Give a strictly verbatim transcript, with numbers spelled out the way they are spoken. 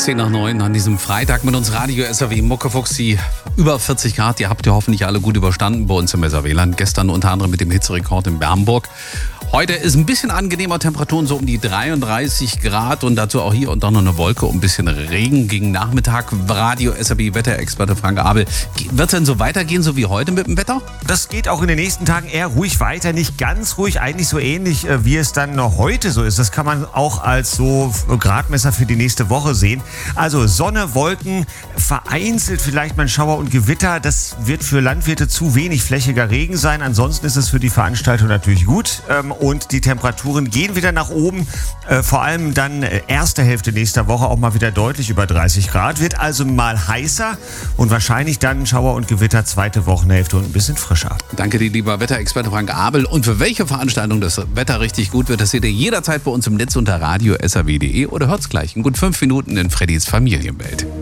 zehn nach neun an diesem Freitag mit uns Radio S R W Muckefuchs, die über vierzig Grad. Ihr habt ja hoffentlich alle gut überstanden bei uns im S R W-Land. Gestern unter anderem mit dem Hitzerekord in Bernburg. Heute ist ein bisschen angenehmer, Temperaturen so um die dreiunddreißig Grad und dazu auch hier und da noch eine Wolke und ein bisschen Regen gegen Nachmittag. Radio S R W Wetterexperte Frank Abel. Wird es denn so weitergehen, so wie heute mit dem Wetter? Das geht auch in den nächsten Tagen eher ruhig weiter. Nicht ganz ruhig, eigentlich so ähnlich, wie es dann noch heute so ist. Das kann man auch als so Gradmesser für die nächste Woche sehen. Also Sonne, Wolken, vereinzelt vielleicht mal ein Schauer und Gewitter. Das wird für Landwirte zu wenig flächiger Regen sein. Ansonsten ist es für die Veranstaltung natürlich gut. Und die Temperaturen gehen wieder nach oben. Äh, vor allem dann äh, erste Hälfte nächster Woche auch mal wieder deutlich über dreißig Grad. Wird also mal heißer und wahrscheinlich dann Schauer und Gewitter zweite Wochenhälfte und ein bisschen frischer. Danke dir, lieber Wetterexperte Frank Abel. Und für welche Veranstaltung das Wetter richtig gut wird, das seht ihr jederzeit bei uns im Netz unter radio punkt s r w punkt d e oder hört's gleich in gut fünf Minuten in Freddys Familienwelt.